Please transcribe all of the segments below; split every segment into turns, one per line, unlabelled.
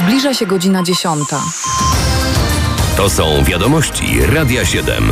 Zbliża się godzina 10.
To są wiadomości Radia 7.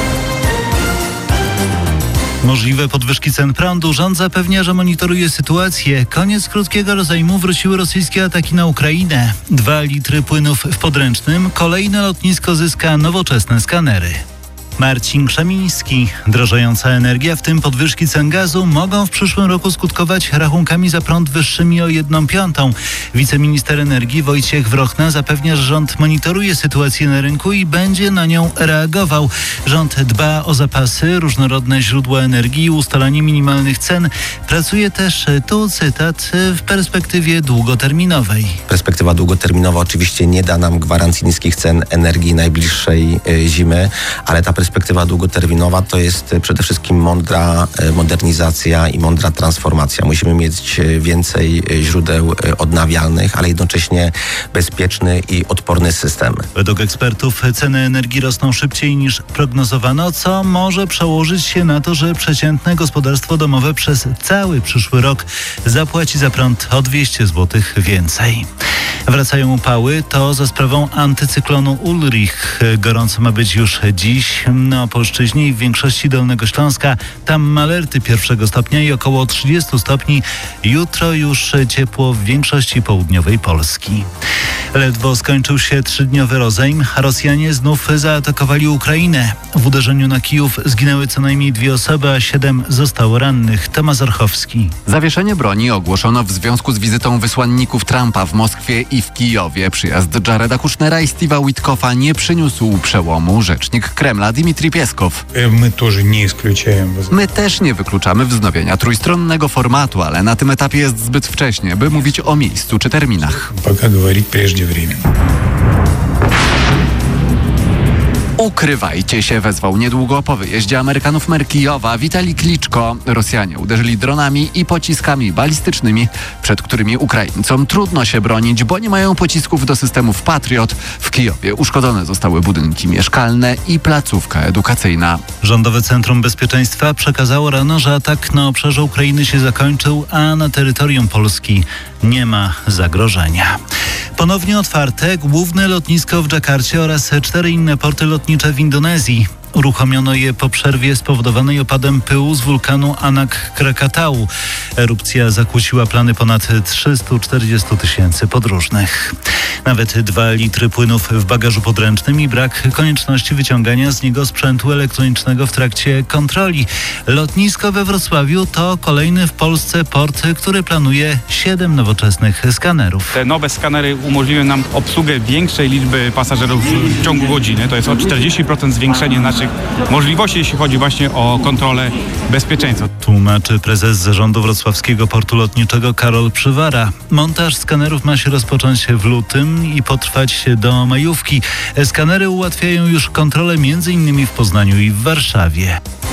Możliwe podwyżki cen prądu. Rząd zapewnia, że monitoruje sytuację. Koniec krótkiego rozejmu, wróciły rosyjskie ataki na Ukrainę. 2 litry płynów w podręcznym. Kolejne lotnisko zyska nowoczesne skanery. Marcin Krzemiński. Drożejąca energia, w tym podwyżki cen gazu, mogą w przyszłym roku skutkować rachunkami za prąd wyższymi o 1/5. Wiceminister energii Wojciech Wrochna zapewnia, że rząd monitoruje sytuację na rynku i będzie na nią reagował. Rząd dba o zapasy, różnorodne źródła energii i ustalanie minimalnych cen. Pracuje też, tu cytat, w perspektywie długoterminowej.
Perspektywa długoterminowa oczywiście nie da nam gwarancji niskich cen energii najbliższej zimy, ale ta perspektywa długoterminowa to jest przede wszystkim mądra modernizacja i mądra transformacja. Musimy mieć więcej źródeł odnawialnych, ale jednocześnie bezpieczny i odporny system.
Według ekspertów ceny energii rosną szybciej niż prognozowano, co może przełożyć się na to, że przeciętne gospodarstwo domowe przez cały przyszły rok zapłaci za prąd o 200 zł więcej. Wracają upały, to za sprawą antycyklonu Ulrich. Gorąco ma być już dziś na Opolszczyźnie i w większości Dolnego Śląska. Tam alerty 1 stopnia i około 30 stopni. Jutro już ciepło w większości południowej Polski. Ledwo skończył się 3-dniowy rozejm, a Rosjanie znów zaatakowali Ukrainę. W uderzeniu na Kijów zginęły co najmniej 2 osoby, a 7 zostało rannych. Tomasz Orchowski.
Zawieszenie broni ogłoszono w związku z wizytą wysłanników Trumpa w Moskwie i w Kijowie. Przyjazd Jareda Kushnera i Steve'a Witkoffa nie przyniósł przełomu. Rzecznik Kremla Dmitrij Pieskow. My też nie wykluczamy wznowienia trójstronnego formatu, ale na tym etapie jest zbyt wcześnie, by mówić o miejscu czy terminach. Ukrywajcie się, wezwał niedługo po wyjeździe Amerykanów Kijowa Witalij Kliczko. Rosjanie uderzyli dronami i pociskami balistycznymi, przed którymi Ukraińcom trudno się bronić, bo nie mają pocisków do systemów Patriot. W Kijowie uszkodzone zostały budynki mieszkalne i placówka edukacyjna.
Rządowe Centrum Bezpieczeństwa przekazało rano, że atak na obszarze Ukrainy się zakończył, a na terytorium Polski nie ma zagrożenia. Ponownie otwarte główne lotnisko w Dżakarcie oraz 4 inne porty lotnicze w Indonezji. Uruchomiono je po przerwie spowodowanej opadem pyłu z wulkanu Anak Krakatau. Erupcja zakłóciła plany ponad 340 000 podróżnych. Nawet 2 litry płynów w bagażu podręcznym i brak konieczności wyciągania z niego sprzętu elektronicznego w trakcie kontroli. Lotnisko we Wrocławiu to kolejny w Polsce port, który planuje 7 nowoczesnych skanerów.
Te nowe skanery umożliwią nam obsługę większej liczby pasażerów w ciągu godziny. To jest o 40% zwiększenie naszych możliwości, jeśli chodzi właśnie o kontrolę bezpieczeństwa.
Tłumaczy prezes zarządu Wrocławskiego Portu Lotniczego Karol Przywara. Montaż skanerów ma się rozpocząć w lutym i potrwać do majówki. Skanery ułatwiają już kontrolę m.in. w Poznaniu i w Warszawie.